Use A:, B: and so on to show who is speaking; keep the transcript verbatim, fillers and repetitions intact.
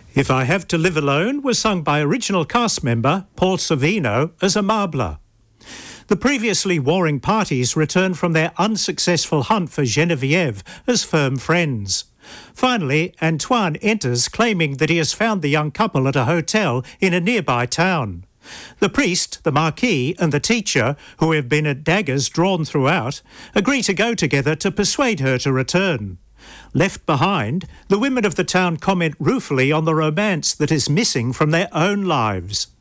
A: If I Have to Live Alone was sung by original cast member Paul Sorvino as Amable. The previously warring parties returned from their unsuccessful hunt for Geneviève as firm friends. Finally, Antoine enters claiming that he has found the young couple at a hotel in a nearby town. The priest, the marquis and the teacher, who have been at daggers drawn throughout, agree to go together to persuade her to return. Left behind, the women of the town comment ruefully on the romance that is missing from their own lives.